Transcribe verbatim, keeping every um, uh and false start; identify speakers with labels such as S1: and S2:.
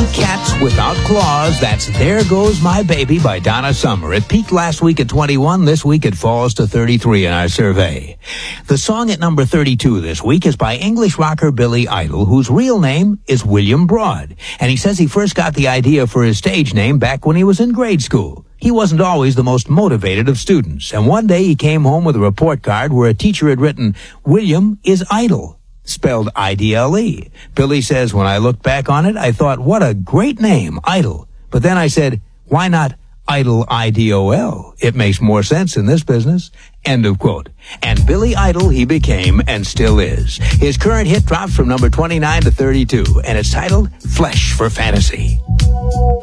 S1: Cats Without Claws. That's There Goes My Baby by Donna Summer. It peaked last week at twenty-one. This week it falls to thirty-three in our survey. The song at number thirty-two this week is by English rocker Billy Idol, whose real name is William Broad. And he says he first got the idea for his stage name back when he was in grade school. He wasn't always the most motivated of students, and one day he came home with a report card where a teacher had written, "William is Idol," spelled I D L E. Billy says, when I looked back on it, I thought, what a great name, Idol. But then I said, why not Idol, I D O L? It makes more sense in this business. End of quote. And Billy Idol he became and still is. His current hit drops from number twenty-nine to thirty-two, and it's titled Flesh for Fantasy.